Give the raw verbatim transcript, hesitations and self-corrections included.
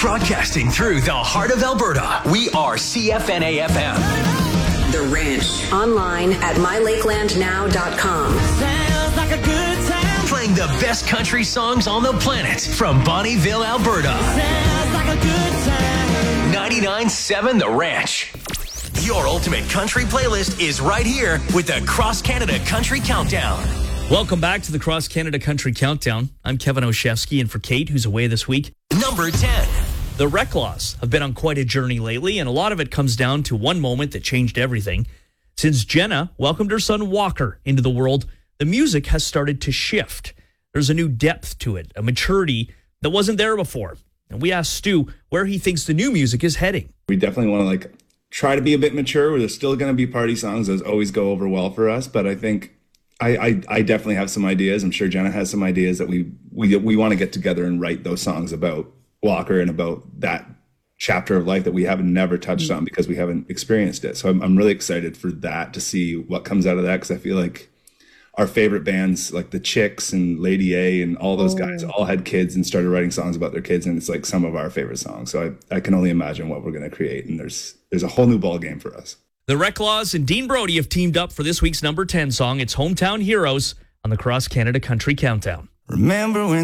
Broadcasting through the heart of Alberta, we are C F N A F M. The Ranch. Online at my lakeland now dot com. Sounds like a good time. Playing the best country songs on the planet from Bonnyville, Alberta. Sounds like a good time. ninety-nine point seven The Ranch. Your ultimate country playlist is right here with the Cross Canada Country Countdown. Welcome back to the Cross Canada Country Countdown. I'm Kevin Oshevsky, and for Kate, who's away this week. Number ten. The Reclaws have been on quite a journey lately, and a lot of it comes down to one moment that changed everything. Since Jenna welcomed her son Walker into the world, the music has started to shift. There's a new depth to it, a maturity that wasn't there before. And we asked Stu where he thinks the new music is heading. We definitely want to like try to be a bit mature. There's still going to be party songs that always go over well for us, but I think I, I, I definitely have some ideas. I'm sure Jenna has some ideas that we we we want to get together and write those songs about Walker and about that chapter of life that we haven't never touched on because we haven't experienced it. So I'm, I'm really excited for that, to see what comes out of that, because I feel like our favorite bands like the Chicks and Lady A and all those guys all had kids and started writing songs about their kids, and it's like some of our favorite songs. So I, I can only imagine what we're going to create, and there's there's a whole new ball game for us. The Reclaws and Dean Brody have teamed up for this week's number ten song. It's Hometown Heroes on the Cross Canada Country Countdown. Remember when